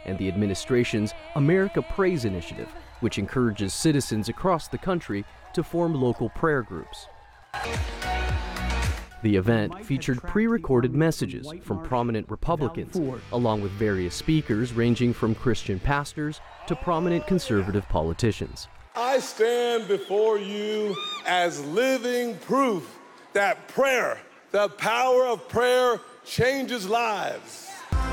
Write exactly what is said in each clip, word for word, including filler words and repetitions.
and the administration's America Prays initiative, which encourages citizens across the country to form local prayer groups. The event featured pre-recorded messages from prominent Republicans, along with various speakers ranging from Christian pastors to prominent conservative politicians. I stand before you as living proof that prayer, the power of prayer, changes lives.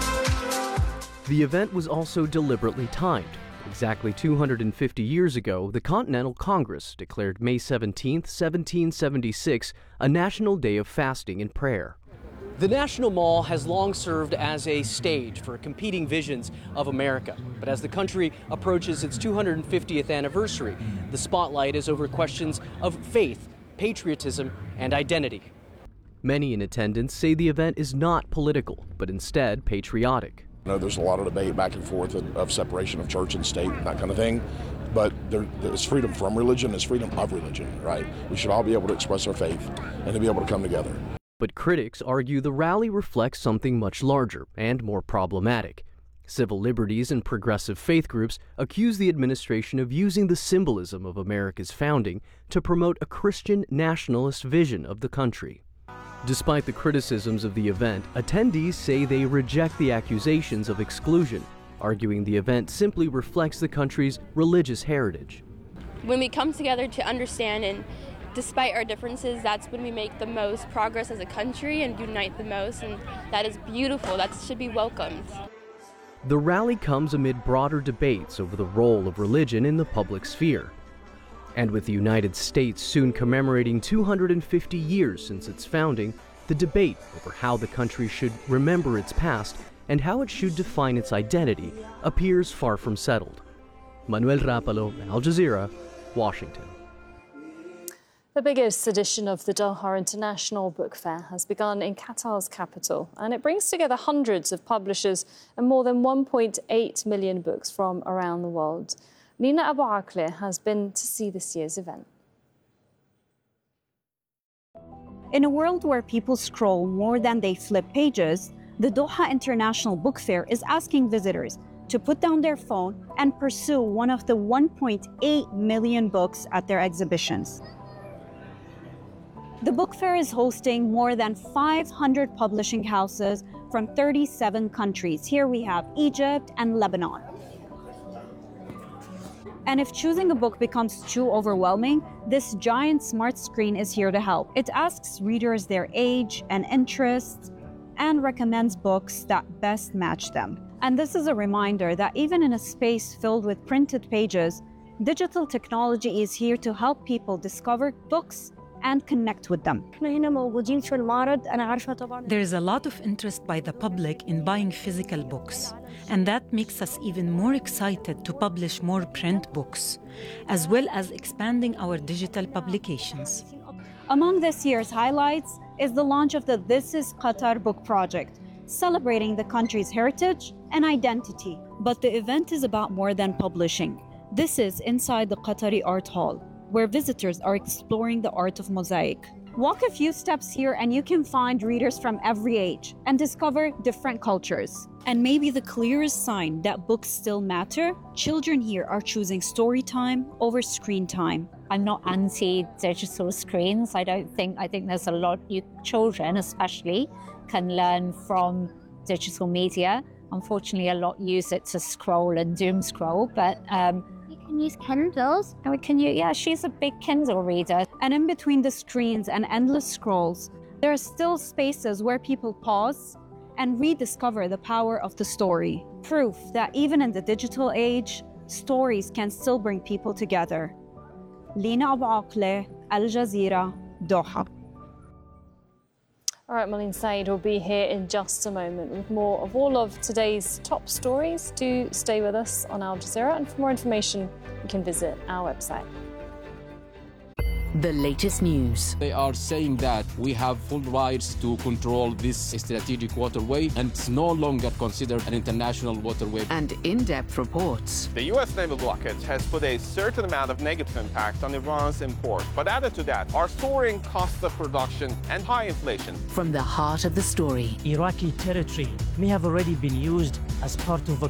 The event was also deliberately timed. Exactly two hundred fifty years ago, the Continental Congress declared May seventeenth, seventeen seventy-six, a national day of fasting and prayer. The National Mall has long served as a stage for competing visions of America. But as the country approaches its two hundred fiftieth anniversary, the spotlight is over questions of faith, patriotism, and identity. Many in attendance say the event is not political, but instead patriotic. I know there's a lot of debate back and forth of, of separation of church and state and that kind of thing, but there, there's freedom from religion, there's freedom of religion, right? We should all be able to express our faith and to be able to come together. But critics argue the rally reflects something much larger and more problematic. Civil liberties and progressive faith groups accuse the administration of using the symbolism of America's founding to promote a Christian nationalist vision of the country. Despite the criticisms of the event, attendees say they reject the accusations of exclusion, arguing the event simply reflects the country's religious heritage. When we come together to understand, and despite our differences, that's when we make the most progress as a country and unite the most, and that is beautiful. That should be welcomed. The rally comes amid broader debates over the role of religion in the public sphere. And with the United States soon commemorating two hundred fifty years since its founding, the debate over how the country should remember its past and how it should define its identity appears far from settled. Manuel Rapalo, Al Jazeera, Washington. The biggest edition of the Doha International Book Fair has begun in Qatar's capital, and it brings together hundreds of publishers and more than one point eight million books from around the world. Nina Abu Akleh has been to see this year's event. In a world where people scroll more than they flip pages, the Doha International Book Fair is asking visitors to put down their phone and pursue one of the one point eight million books at their exhibitions. The book fair is hosting more than five hundred publishing houses from thirty-seven countries. Here we have Egypt and Lebanon. And if choosing a book becomes too overwhelming, this giant smart screen is here to help. It asks readers their age and interests and recommends books that best match them. And this is a reminder that even in a space filled with printed pages, digital technology is here to help people discover books and connect with them. There's a lot of interest by the public in buying physical books, and that makes us even more excited to publish more print books, as well as expanding our digital publications. Among this year's highlights is the launch of the This is Qatar book project, celebrating the country's heritage and identity. But the event is about more than publishing. This is inside the Qatari Art Hall, where visitors are exploring the art of mosaic. Walk a few steps here and you can find readers from every age and discover different cultures. And maybe the clearest sign that books still matter, children here are choosing story time over screen time. I'm not anti-digital screens. I don't think, I think there's a lot, you children especially, can learn from digital media. Unfortunately, a lot use it to scroll and doom scroll, but um, use Kindles. And we can use, yeah, she's a big Kindle reader. And in between the screens and endless scrolls, there are still spaces where people pause and rediscover the power of the story. Proof that even in the digital age, stories can still bring people together. Lina Abu Akleh, Al Jazeera, Doha. All right, Malin Said will be here in just a moment with more of all of today's top stories. Do stay with us on Al Jazeera, and for more information, you can visit our website. The latest news. They are saying that we have full rights to control this strategic waterway, and it's no longer considered an international waterway. And in-depth reports. The U S naval blockade has put a certain amount of negative impact on Iran's import. But added to that are soaring costs of production and high inflation. From the heart of the story. Iraqi territory may have already been used as part of a